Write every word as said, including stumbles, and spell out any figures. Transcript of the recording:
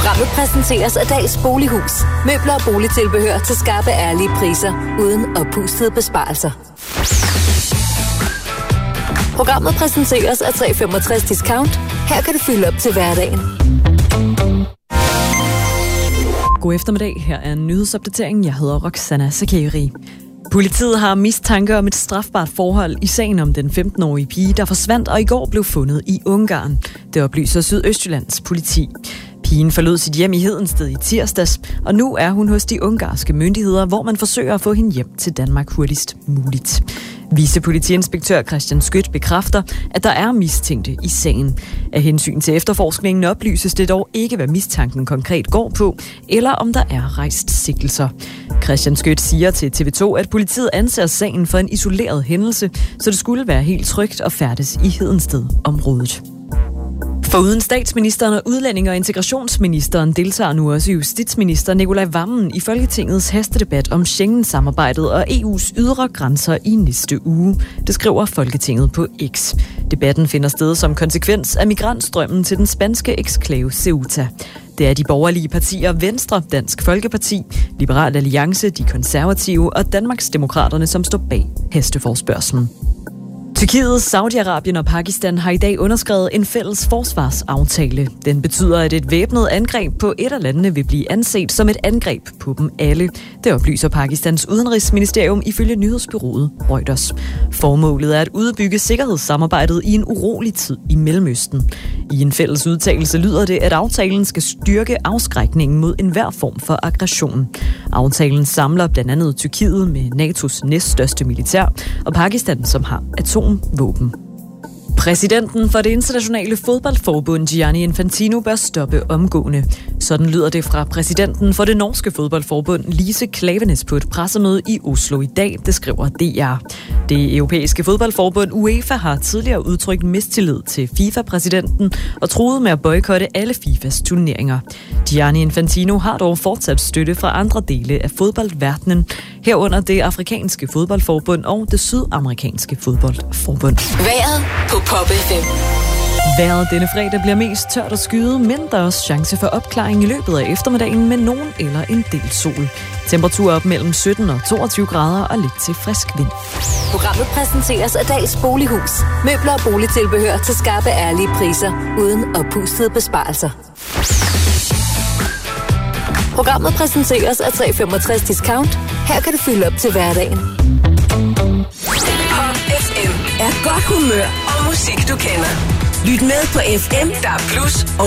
Programmet præsenteres af Dals Bolighus. Møbler og boligtilbehør til skarpe, ærlige priser, uden oppustede besparelser. Programmet præsenteres af tre femogtres Discount. Her kan du fylde op til hverdagen. God eftermiddag. Her er en nyhedsopdatering. Jeg hedder Roxana Sakeri. Politiet har mistanke om et strafbart forhold i sagen om den femten-årige pige, der forsvandt og i går blev fundet i Ungarn. Det oplyser Sydøstjyllands politi. Pigen forlod sit hjem i Hedensted i tirsdags, og nu er hun hos de ungarske myndigheder, hvor man forsøger at få hende hjem til Danmark hurtigst muligt. Vicepolitiinspektør Christian Skødt bekræfter, at der er mistænkte i sagen. Af hensyn til efterforskningen oplyses det dog ikke, hvad mistanken konkret går på, eller om der er rejst sigtelser. Christian Skødt siger til T V to, at politiet anser sagen for en isoleret hændelse, så det skulle være helt trygt at færdes i Hedensted-området. Foruden statsministeren og udlænding- og integrationsministeren deltager nu også justitsminister Nicolai Wammen i Folketingets hastedebat om Schengen-samarbejdet og E U's ydre grænser i næste uge. Det skriver Folketinget på X. Debatten finder sted som konsekvens af migrantstrømmen til den spanske eksklave Ceuta. Det er de borgerlige partier Venstre, Dansk Folkeparti, Liberal Alliance, De Konservative og Danmarksdemokraterne, som står bag hasteforespørgslen. Tyrkiet, Saudi-Arabien og Pakistan har i dag underskrevet en fælles forsvarsaftale. Den betyder, at et væbnet angreb på et af landene vil blive anset som et angreb på dem alle. Det oplyser Pakistans udenrigsministerium ifølge nyhedsbureauet Reuters. Formålet er at udbygge sikkerhedssamarbejdet i en urolig tid i Mellemøsten. I en fælles udtalelse lyder det, at aftalen skal styrke afskrækningen mod enhver form for aggression. Aftalen samler blandt andet Tyrkiet med NATO's næststørste militær og Pakistan, som har atomvåben. Præsidenten for det internationale fodboldforbund Gianni Infantino bør stoppe omgående. Sådan lyder det fra præsidenten for det norske fodboldforbund Lise Klaveness på et pressemøde i Oslo i dag, det skriver D R. Det europæiske fodboldforbund UEFA har tidligere udtrykt mistillid til FIFA-præsidenten og truet med at boykotte alle FIFAs turneringer. Gianni Infantino har dog fortsat støtte fra andre dele af fodboldverdenen, herunder det afrikanske fodboldforbund og det sydamerikanske fodboldforbund. Vejret på Pop F M. Vejret denne fredag bliver mest tørt og skyet, men der er også chance for opklaring i løbet af eftermiddagen med nogen eller en del sol. Temperatur op mellem sytten og toogtyve grader og lidt til frisk vind. Programmet præsenteres af Dals Bolighus. Møbler og boligtilbehør til skarpe, ærlige priser, uden oppustede besparelser. Programmet præsenteres af tre femogtres Discount. Her kan du fylde op til hverdagen. Pop F M er godt humør og musik, du kender. Lyt med på F M, der er plus